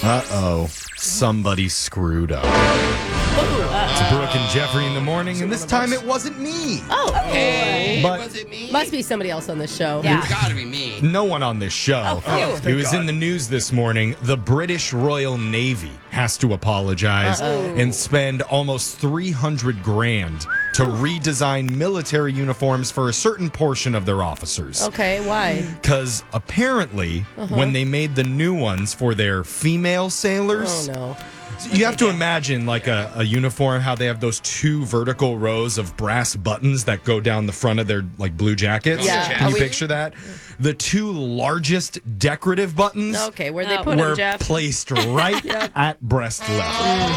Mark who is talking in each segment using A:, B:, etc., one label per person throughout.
A: Uh-oh. Somebody screwed up. It's Brooke and Jeffrey in the morning, and this time it wasn't me.
B: Oh,
C: Hey,
A: But-
C: was it me?
B: must be somebody else on this show.
C: Yeah. It's gotta be me.
A: No one on this show. It was in the news this morning. The British Royal Navy has to apologize and spend almost $300,000 to redesign military uniforms for a certain portion of their officers.
B: Okay, why?
A: Because apparently, when they made the new ones for their female sailors,
B: Oh, no.
A: you have to imagine like a uniform, how they have those two vertical rows of brass buttons that go down the front of their like blue jackets.
B: Yeah.
A: Can you
B: Are we-
A: picture that? The two largest decorative buttons
B: Okay, where'd they put
A: were
B: them, Jeff?
A: placed right at breast level.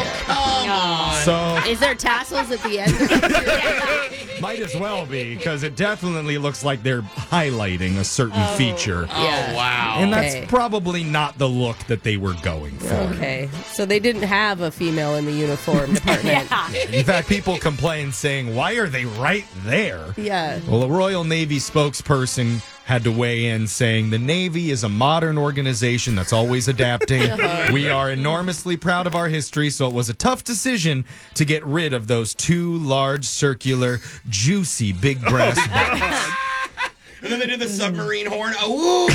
A: So
B: Is there tassels at the end?
A: might as well be, because it definitely looks like they're highlighting a certain feature.
B: Yeah.
C: Oh, wow.
A: And
B: Okay.
A: that's probably not the look that they were going for.
B: Okay, so they didn't have a female in the uniform department.
A: In fact, people complain saying, why are they right there?
B: Yeah.
A: Well, a Royal Navy spokesperson had to weigh in saying the Navy is a modern organization that's always adapting. We are enormously proud of our history, so it was a tough decision to get rid of those two large, circular, juicy, big brass buttons.
C: And then they did the submarine horn. Awooga!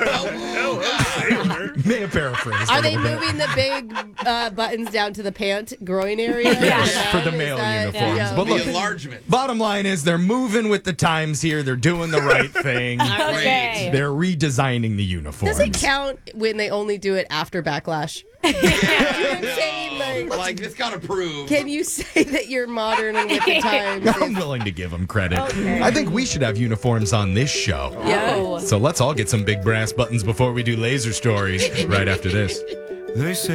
C: Awooga!
A: May have paraphrased.
B: Are
A: a
B: they
A: little bit.
B: moving the big buttons down to the pant groin area?
A: For the male uniforms.
B: Yeah.
A: But
C: The
A: look,
C: enlargement.
A: bottom line is they're moving with the times here. They're doing the right thing.
C: Okay.
A: They're redesigning the uniforms.
B: Does it count when they only do it after backlash? You know what I'm saying?
C: Like, this got approved.
B: Can you say that you're modern and with the times?
A: I'm willing to give them credit. I think we should have uniforms on this show.
B: Yeah.
A: So let's all get some big brass buttons before we do laser stories right after this.
D: They say